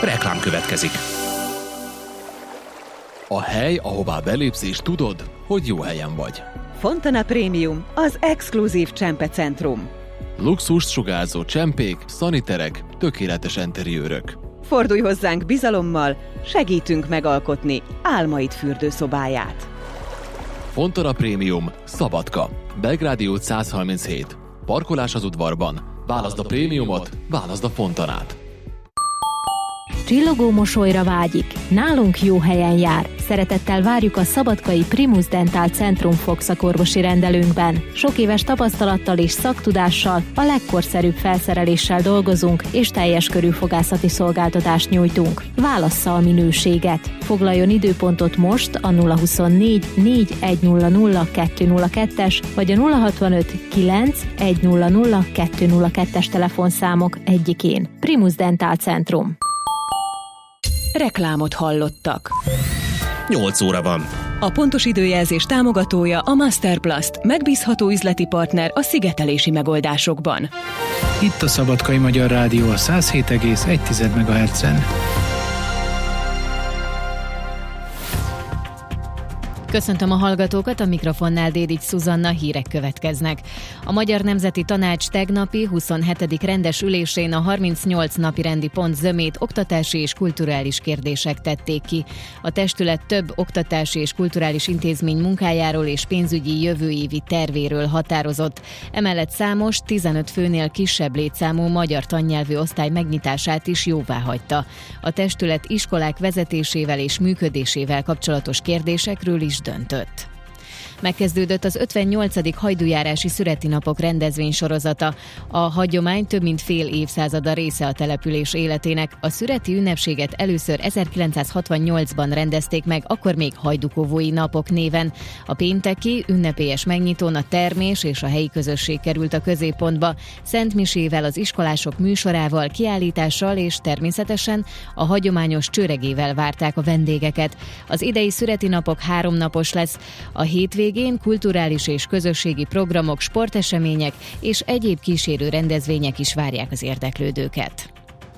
Reklám következik. A hely, ahová belépsz és tudod, hogy jó helyen vagy. Fontana Premium, az exkluzív csempecentrum. Luxust sugárzó csempék, szaniterek, tökéletes enteriőrök. Fordulj hozzánk bizalommal, segítünk megalkotni álmaid fürdőszobáját. Fontana Premium, Szabadka, Belgrádi út 137. Parkolás az udvarban. Válaszd a prémiumot, válaszd a Fontanát. Csillogó mosolyra vágyik. Nálunk jó helyen jár. Szeretettel várjuk a szabadkai Primus Dental Centrum fogszakorvosi rendelőnkben. Sok éves tapasztalattal és szaktudással, a legkorszerűbb felszereléssel dolgozunk, és teljes körű fogászati szolgáltatást nyújtunk. Válassza a minőséget. Foglaljon időpontot most a 024 4100 202-es vagy a 065 9 100 202-es telefonszámok egyikén. Primus Dental Centrum. Reklámot hallottak. 8 óra van. A pontos időjelzés támogatója a Masterplast, megbízható üzleti partner a szigetelési megoldásokban. Itt a Szabadkai Magyar Rádió a 107,1 MHz-en. Köszöntöm a hallgatókat, a mikrofonnál Dédics Szuzanna, hírek következnek. A Magyar Nemzeti Tanács tegnapi 27. rendes ülésén a 38 napirendi pont zömét oktatási és kulturális kérdések tették ki. A testület több oktatási és kulturális intézmény munkájáról és pénzügyi jövőévi tervéről határozott. Emellett számos, 15 főnél kisebb létszámú magyar tannyelvű osztály megnyitását is jóváhagyta. A testület iskolák vezetésével és működésével kapcsolatos kérdésekről is döntött. Megkezdődött az 58. hajdújárási születinapok rendezvénysorozata. A hagyomány több mint fél évszázada része a település életének. A szüreti ünnepséget először 1968-ban rendezték meg, akkor még hajdúkovói napok néven. A pénteki ünnepélyes megnyitón a termés és a helyi közösség került a középpontba. Szentmisével, az iskolások műsorával, kiállítással és természetesen a hagyományos csőregével várták a vendégeket. Az idei születinapok 3 napos lesz. A hétvégén kulturális és közösségi programok, sportesemények és egyéb kísérő rendezvények is várják az érdeklődőket.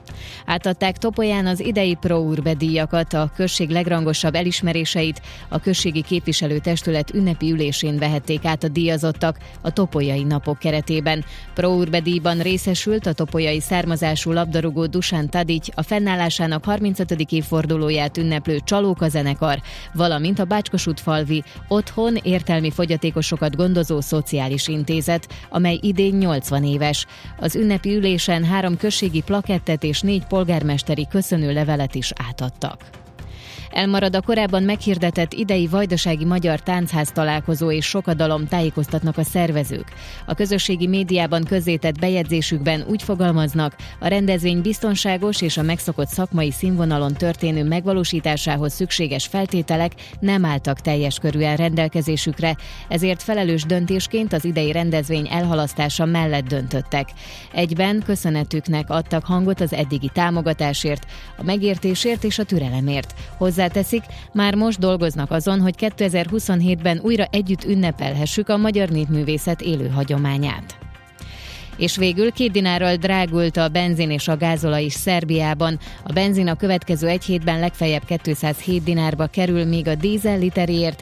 Átadták Topolyán az idei Pro Urbe díjakat, a község legrangosabb elismeréseit a községi képviselőtestület ünnepi ülésén vehették át a díjazottak a topolyai napok keretében. Pro Urbe díjban részesült a topolyai származású labdarúgó Dusan Tadic, a fennállásának 35. évfordulóját ünneplő Csalóka zenekar, valamint a Bácskosútfalvi Otthon értelmi fogyatékosokat gondozó szociális intézet, amely idén 80 éves. Az ünnepi ülésen 3 községi plakettet és 4 polgármesteri köszönőlevelet is átadtak. Elmarad a korábban meghirdetett idei Vajdasági Magyar Táncház találkozó és sokadalom, tájékoztatnak a szervezők. A közösségi médiában közzétett bejegyzésükben úgy fogalmaznak, a rendezvény biztonságos és a megszokott szakmai színvonalon történő megvalósításához szükséges feltételek nem álltak teljes körűen rendelkezésükre, ezért felelős döntésként az idei rendezvény elhalasztása mellett döntöttek. Egyben köszönetüknek adtak hangot az eddigi támogatásért, a megértésért és a türelemért. Hozzáteszik, már most dolgoznak azon, hogy 2027-ben újra együtt ünnepelhessük a magyar népművészet élő hagyományát. És végül 2 dinárral drágult a benzin és a gázolaj is Szerbiában. A benzin a következő egy hétben legfeljebb 207 dinárba kerül, míg a dízel literéért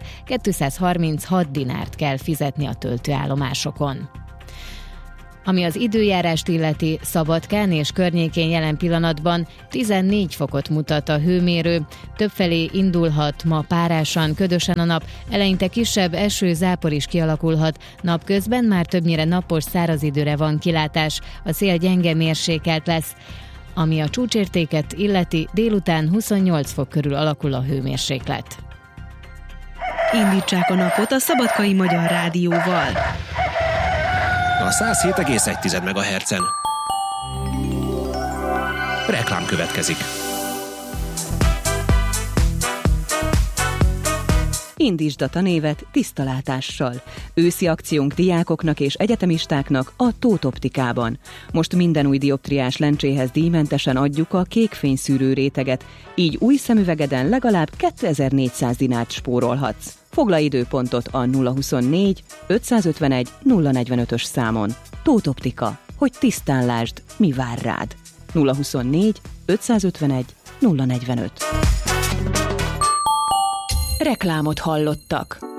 236 dinárt kell fizetni a töltőállomásokon. Ami az időjárást illeti, Szabadkán és környékén jelen pillanatban 14 fokot mutat a hőmérő, többfelé indulhat ma párásan, ködösen a nap, eleinte kisebb eső, zápor is kialakulhat, napközben már többnyire napos, száraz időre van kilátás, a szél gyenge mérsékelt lesz. Ami a csúcsértéket illeti, délután 28 fok körül alakul a hőmérséklet. Indítsák a napot a Szabadkai Magyar Rádióval. A 107,1 MHz-en. Reklám következik. Indítsd a tanévet tisztalátással. Őszi akciónk diákoknak és egyetemistáknak a Tóth Optikában. Most minden új dioptriás lencséhez díjmentesen adjuk a kékfényszűrő réteget, így új szemüvegeden legalább 2400 dinárt spórolhatsz. Foglalj időpontot a 024 551 045-ös számon. Tóth Optika, hogy tisztán lásd, mi vár rád. 024 551 045. Reklámot hallottak.